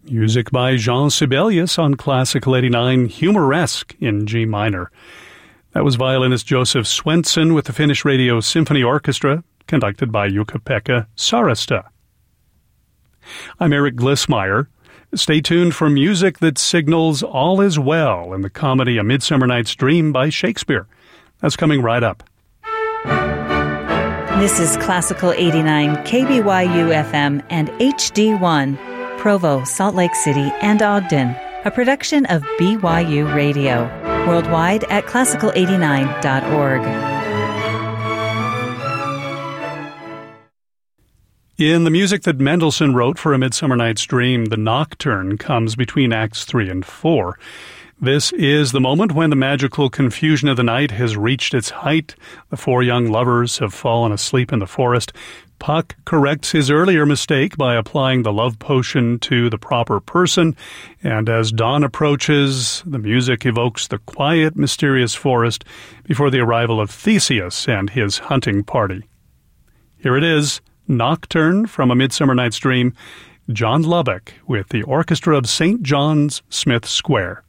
Music by Jean Sibelius on Classical 89, Humoresque in G minor. That was violinist Joseph Swenson with the Finnish Radio Symphony Orchestra, conducted by Jukka-Pekka Sarasta. I'm Eric Glissmeyer. Stay tuned for music that signals all is well in the comedy A Midsummer Night's Dream by Shakespeare. That's coming right up. This is Classical 89, KBYU-FM and HD1, Provo, Salt Lake City, and Ogden, a production of BYU Radio, worldwide at classical89.org. In the music that Mendelssohn wrote for A Midsummer Night's Dream, the nocturne comes between Acts 3 and 4. This is the moment when the magical confusion of the night has reached its height. The four young lovers have fallen asleep in the forest. Puck corrects his earlier mistake by applying the love potion to the proper person, and as dawn approaches, the music evokes the quiet, mysterious forest before the arrival of Theseus and his hunting party. Here it is, Nocturne from A Midsummer Night's Dream, John Lubbock with the Orchestra of St. John's, Smith Square.